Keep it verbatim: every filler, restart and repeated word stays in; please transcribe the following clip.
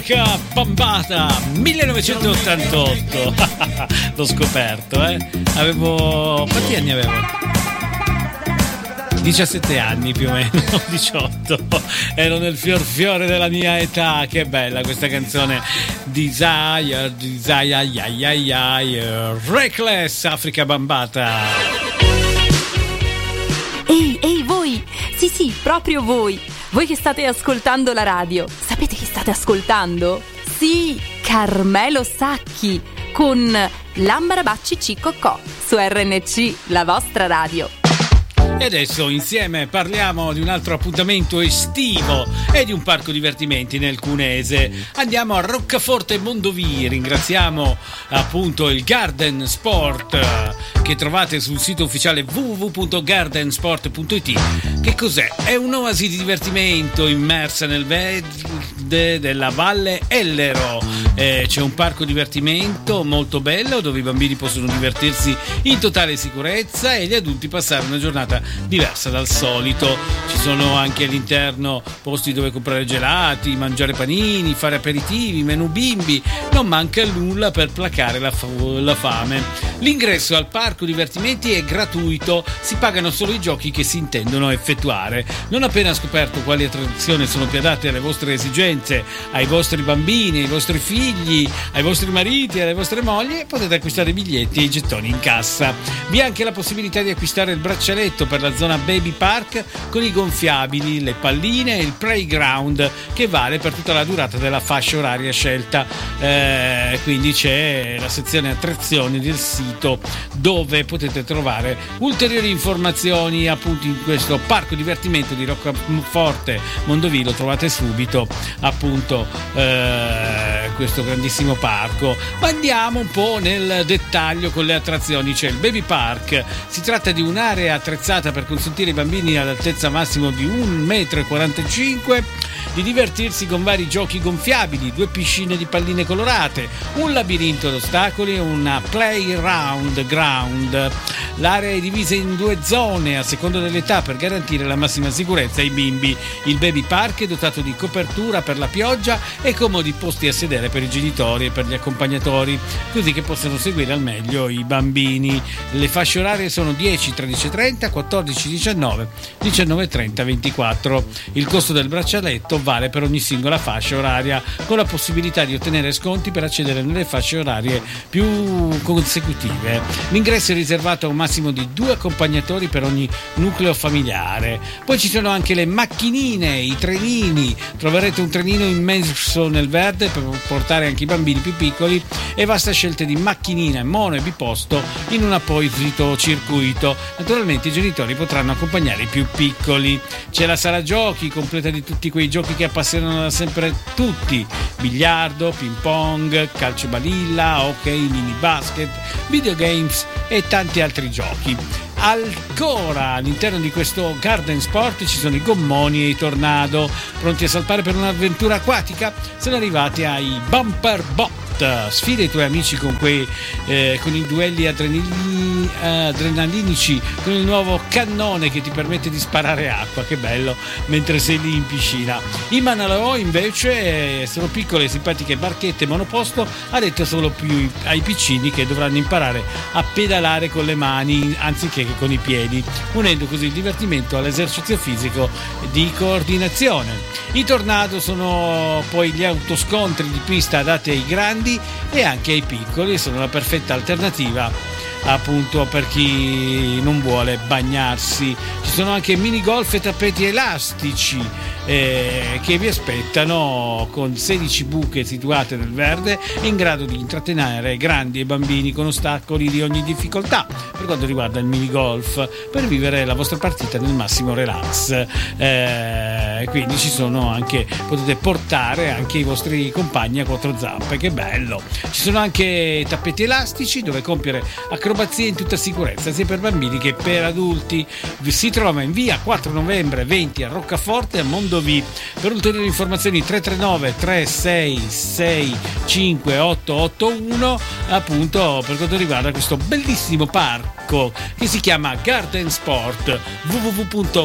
Bambata millenovecentottantotto. L'ho scoperto, eh. Avevo. Quanti anni avevo? diciassette anni più o meno, diciotto. Ero nel fior fiore della mia età. Che bella questa canzone. Desire, Desire, yeah, yeah, yeah. Reckless, Africa Bambata. Ehi, ehi voi! Sì, sì, proprio voi! Voi che state ascoltando la radio, sapete chi state ascoltando? Sì, Carmelo Sacchi con Lambarabacci Cicocò su R N C, la vostra radio. E adesso insieme parliamo di un altro appuntamento estivo e di un parco divertimenti nel Cunese. Andiamo a Roccaforte Mondovì. Ringraziamo appunto il Garden Sport che trovate sul sito ufficiale w w w punto garden sport punto i t. Che cos'è? È un'oasi di divertimento immersa nel verde della Valle Ellero. Eh, c'è un parco divertimento molto bello dove i bambini possono divertirsi in totale sicurezza e gli adulti passare una giornata diversa dal solito. Ci sono anche all'interno posti dove comprare gelati, mangiare panini, fare aperitivi, menù bimbi. Non manca nulla per placare la, f- la fame. L'ingresso al parco divertimenti è gratuito, si pagano solo i giochi che si intendono effettuare. Non appena scoperto quali attrazioni sono più adatte alle vostre esigenze, ai vostri bambini, ai vostri figli, ai vostri mariti e alle vostre mogli, potete acquistare i biglietti e i gettoni in cassa. Vi è anche la possibilità di acquistare il braccialetto per la zona Baby Park con i gonfiabili, le palline e il playground che vale per tutta la durata della fascia oraria scelta. Eh, quindi c'è la sezione attrazioni del sito dove potete trovare ulteriori informazioni appunto in questo parco divertimento di Roccaforte Mondovì. Lo trovate subito appunto eh, questo grandissimo parco. Ma andiamo un po' nel dettaglio con le attrazioni. C'è il Baby Park, si tratta di un'area attrezzata per consentire ai bambini all'altezza massimo di un metro e quarantacinque di divertirsi con vari giochi gonfiabili, due piscine di palline colorate, un labirinto ad ostacoli e una playground ground. L'area è divisa in due zone a seconda dell'età per garantire la massima sicurezza ai bimbi. Il Baby Park è dotato di copertura per la pioggia e comodi posti a sedere per i genitori e per gli accompagnatori, così che possano seguire al meglio i bambini. Le fasce orarie sono dieci, tredici e trenta, quattordici, diciannove, diciannove e trenta, ventiquattro. Il costo del braccialetto vale per ogni singola fascia oraria, con la possibilità di ottenere sconti per accedere nelle fasce orarie più consecutive. L'ingresso è riservato a un massimo di due accompagnatori per ogni nucleo familiare. Poi ci sono anche le macchinine, i trenini. Troverete un trenino immerso nel verde per portare anche i bambini più piccoli e vasta scelta di macchinine mono e biposto in un apposito circuito. Naturalmente i genitori potranno accompagnare i più piccoli. C'è la sala giochi completa di tutti quei giochi che appassionano da sempre tutti: biliardo, ping pong, calcio balilla, hockey, mini basket, videogames e tanti altri giochi. Ancora all'interno di questo Garden Sport ci sono i gommoni e i tornado. Pronti a saltare per un'avventura acquatica? Sono arrivati ai Bumper Bot. Sfida i tuoi amici con quei eh, con i duelli adrenalini, adrenalinici, con il nuovo cannone che ti permette di sparare acqua, che bello, mentre sei lì in piscina. I Manalò invece sono piccole e simpatiche barchette monoposto adette solo più ai piccini, che dovranno imparare a pedalare con le mani anziché che con i piedi, unendo così il divertimento all'esercizio fisico di coordinazione. I tornado sono poi gli autoscontri di pista adatti ai grandi e anche ai piccoli, sono la perfetta alternativa appunto per chi non vuole bagnarsi. Ci sono anche mini golf e tappeti elastici eh, che vi aspettano, con sedici buche situate nel verde in grado di intrattenere grandi e bambini con ostacoli di ogni difficoltà per quanto riguarda il mini golf, per vivere la vostra partita nel massimo relax. Eh, quindi ci sono anche, potete portare anche i vostri compagni a quattro zampe, che bello. Ci sono anche tappeti elastici dove compiere acrobazie in tutta sicurezza sia per bambini che per adulti. Si trova in via quattro novembre venti a Roccaforte a Mondovì. Per ulteriori informazioni tre tre nove tre sei sei cinque otto otto uno, appunto per quanto riguarda questo bellissimo parco che si chiama Garden Sport. w w w punto